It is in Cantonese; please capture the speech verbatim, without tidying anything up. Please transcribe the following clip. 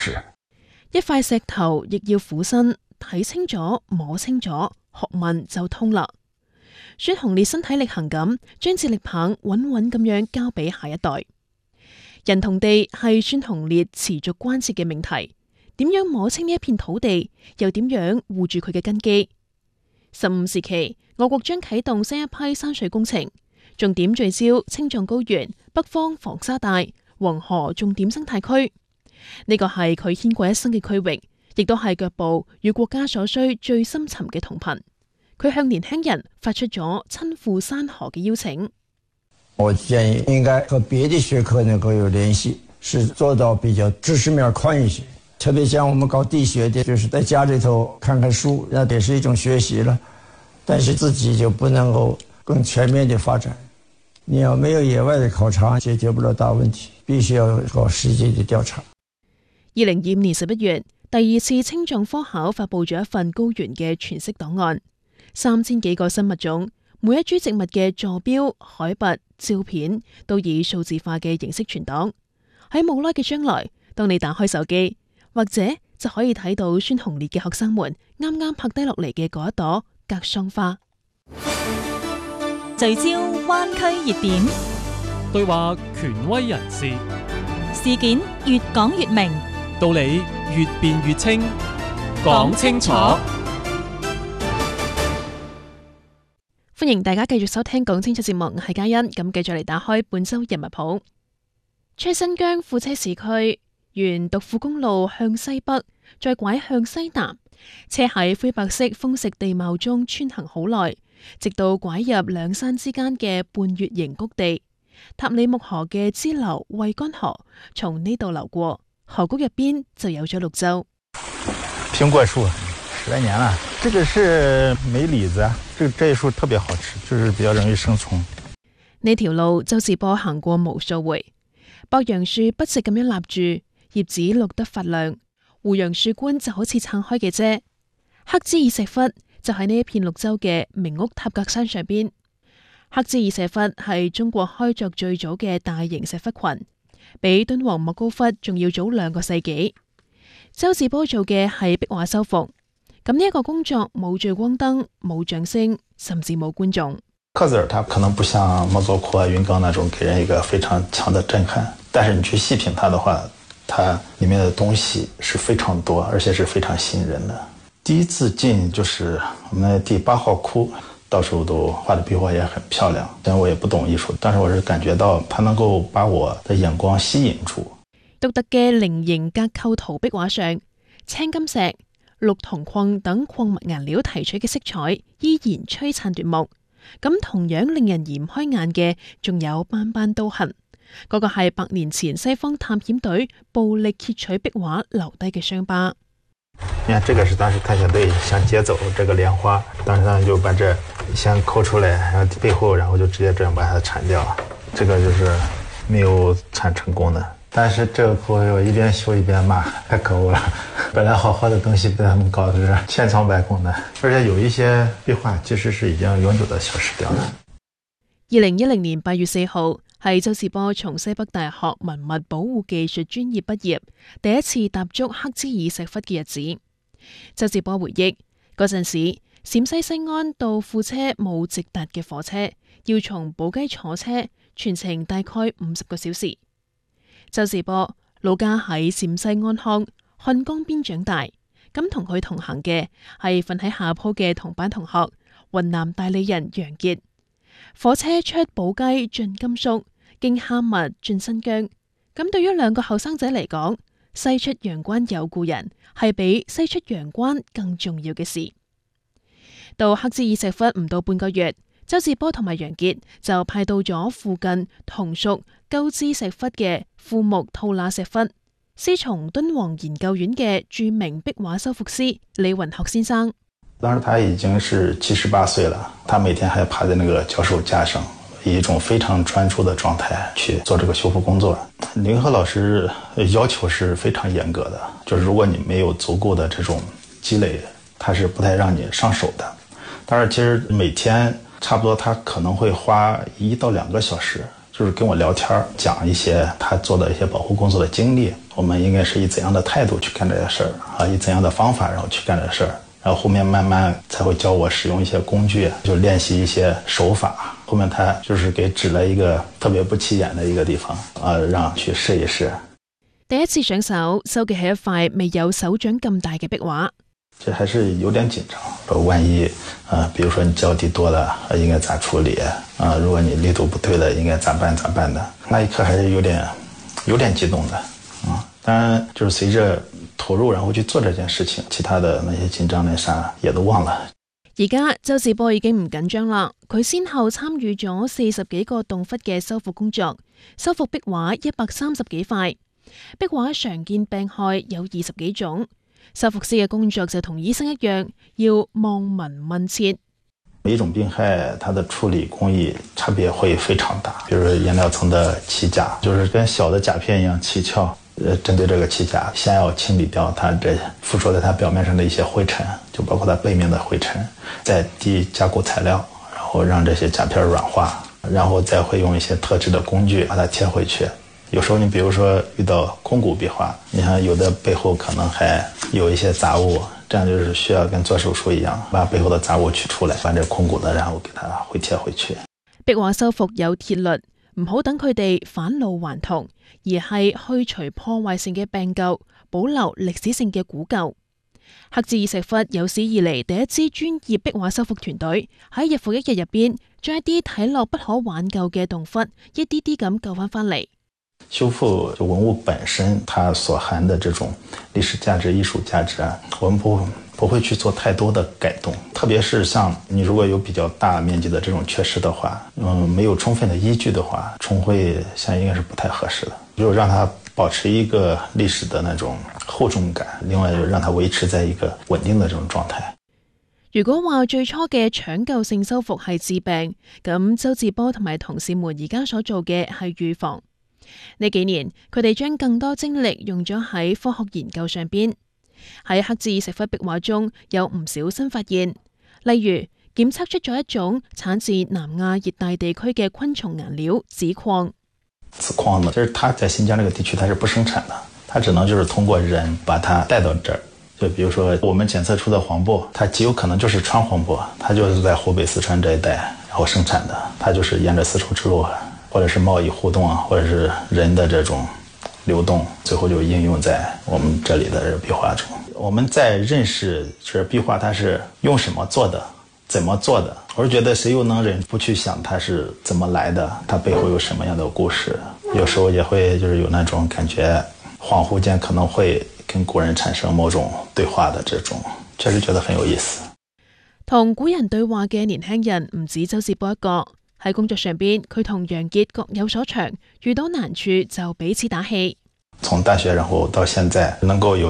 一塊石頭亦要苦身，睇清楚摸清楚，學問就通啦。孫鴻烈身體力行咁，將接力棒穩穩咁樣交俾下一代。人同地係孫鴻烈持續關切嘅命題，點樣摸清呢一片土地，又點樣護住佢嘅根基？十五時期，我國將啟動新一批山水工程，重點聚焦青藏高原、北方防沙帶、黃河重點生態區。呢個係佢牽過一生嘅區域，亦都係腳步與國家所需最深沉嘅同頻。佢向年輕人發出咗親赴山河嘅邀請。 我建議應該和別的學科能夠有聯繫，是做到比較知識面寬一些。特別像我們搞地學的，就是在家裏頭看看書，那也是一種學習了。但是自己就不能夠更全面的發展。你要沒有野外的考察，解決不了大問題，必須要搞實際的調查。 二零二五年十一月，第二次青藏科考發佈咗一份高原嘅全息檔案。三千幾個新物種，每一株植物嘅坐標、海拔、照片都以數字化嘅形式存檔。喺冇耐嘅將來，當你打開手機，或者就可以睇到孫鴻烈嘅學生們啱啱拍低落嚟嘅嗰一朵格桑花。 聚焦灣區熱點， 對話權威人士， 事件越講越明， 道理越辯越清，講清楚。 歡迎大家繼續收聽講清楚節目，我係嘉欣。咁繼續嚟打開本周人物譜。出新疆庫車市區，沿獨庫公路向西北，再拐向西南，車喺灰白色豐實地貌中穿行好耐，直到拐入兩山之間嘅半月形谷地。塔里木河嘅支流惠乾河從呢度流過，河谷入邊就有咗綠洲。 蘋果樹十來年了，這個是梅李子，這個這一樹特別好吃，就是比較容易生蟲。 呢條路周志波行過無數回，博楊樹筆直咁樣立住，葉子綠得發亮，胡楊樹冠就好似撐開嘅遮。黑茲爾石窟就喺呢一片綠洲嘅名屋塔格山上邊。黑茲爾石窟係中國開鑿最早嘅大型石窟群，比敦煌莫高窟仲要早兩個世紀。周志波做嘅係壁畫修復，咁呢一個工作冇聚光燈、冇掌聲，甚至冇觀眾。 刻字兒它可能不像莫佐窟啊、雲岡那種給人一個非常強的震撼，但是你去細品它的話，它裡面的東西是非常多，而且是非常吸引人的。第一次進就是我們的第八號窟，到時候都畫的壁畫也很漂亮。雖然我也不懂藝術，但是我是感覺到它能夠把我的眼光吸引住。 獨特嘅菱形格構圖壁畫上，青金石、綠銅礦等礦物顏料提取嘅色彩依然璀璨奪目。咁同樣令人移唔開眼嘅，仲有斑斑刀痕，嗰、那個係百年前西方探險隊暴力竊取壁畫留低嘅傷疤。 你看，這個是當時探險隊想劫走這個蓮花，當時他們就把這先摳出來，然後背後，然後就直接這樣把它鏟掉，這個就是沒有鏟成功的。但是這個窟我一邊修一邊罵，太可惡了！本來好好的東西被他們搞得是千瘡百孔的，而且有一些壁畫其實是已經永久的消失掉了。 二零一零年八月四號係周志波從西北大學文物保護技術專業畢業，第一次踏足黑茲爾石窟嘅日子。周志波回憶嗰陣時，陝西西安到庫車冇直達嘅火車，要從寶雞坐車，全程大概五十個小時。周志波老家喺陝西安康漢江邊長大，咁同佢同行嘅係瞓喺下鋪嘅同班同學雲南大理人楊傑。火車出寶雞進甘肅，經哈密進新疆。咁對於兩個後生仔嚟講，西出陽關有故人係比西出陽關更重要嘅事。到黑茲爾石窟唔到半個月，周志波同埋楊傑就派到咗附近同屬鳩茲石窟嘅庫木吐納石窟，師從敦煌研究院嘅著名壁畫修復師李雲學先生。 當時他已經是七十八歲了，他每天還趴在那個教授架上，以一種非常專注的狀態去做這個修復工作。林和老師要求是非常嚴格的，就是如果你沒有足夠的這種積累，他是不太讓你上手的。但是其實每天差不多他可能會花一到兩個小時，就就是跟我聊天，讲一些他做的一些保护工作的经历，我们应该是以怎样的态度去干这些事儿啊，以怎样的方法然后去干这事儿，然后后面慢慢才会教我使用一些工具，就练習一些手法。後面他就是給指了一個特別不起眼的一個地方，啊，讓去試一試。 第一次上手收嘅係一塊未有手掌咁大嘅壁畫， 這還是有點緊張。說萬一，呃，比如說你腳底多了，應該咋處理？啊、呃，如果你力度不對了，應該咋辦？咋辦的？那一刻還是有點，有點激動的。啊、嗯，當然就是隨着投入，然後去做這件事情，其他的那些緊張那啥也都忘了。 而家周志波已經唔緊張啦，佢先後參與咗四十幾個洞窟嘅修復工作，修復壁畫一百三十幾塊。壁畫常見病害有二十幾種，修復師嘅工作就同醫生一樣，要望聞問切。 每一種病害，它的處理工藝差別會非常大。比如顏料層的起甲，就是跟小的甲片一樣起翹。呃，針對這個起甲，先要清理掉它這附着在它表面上的一些灰塵，就包括它背面的灰塵，再滴加固材料，然後讓這些甲片軟化，然後再會用一些特制的工具把它貼回去。有時候你比如說遇到空骨壁畫，你看有的背後可能還有一些雜物，這樣就是需要跟做手術一樣，把背後的雜物取出來，把這空骨的然後給它回貼回去。 壁畫修復有鐵律，唔好等佢哋返老還童，而係去除破壞性嘅病舊，保留歷史性嘅古舊。黑志爾石窟有史以嚟第一支專業壁畫修復團隊，喺日復一日入邊，將一啲睇落不可挽救嘅洞窟，一啲啲咁救翻翻嚟。 修復就文物本身，它所含的這種歷史價值、藝術價值啊，我們不不會去做太多的改動。特別是像你如果有比較大面積的這種缺失的話，嗯，沒有充分的依據的話，重繪現在應該是不太合適的。就讓它保持一個歷史的那種厚重感，另外就讓它維持在一個穩定的這種狀態。 如果話最初嘅搶救性修復係治病，咁周志波同埋同事們而家所做嘅係預防。呢幾年，佢哋將更多精力用咗喺科學研究上邊。喺黑志爾石窟壁畫中有唔少新發現，例如檢測出咗一種產自南亞熱帶地區嘅昆蟲顏料紫礦。 紫礦呢，就是它在新疆這個地區它是不生產的，它只能就是通過人把它帶到這兒。就比如說我們檢測出的黃柏，它極有可能就是川黃柏，它就是在湖北四川這一帶然後生產的，它就是沿着絲綢之路，或者是貿易互動啊，或者是人的這種流動，最後就應用在我們這裡的壁畫中。我們在認識這壁畫它是用什麼做的，怎麼做的，我是覺得誰又能忍不去想它是怎麼來的，它背後有什麼樣的故事。有時候也會就是有那種感覺，恍惚間可能會跟古人產生某種對話的這種，確實覺得很有意思。 同古人對話嘅年輕人唔止周志波一個。喺工作上邊，佢同楊傑各有所長，遇到難處就彼此打氣。 從大學然後到現在，能夠有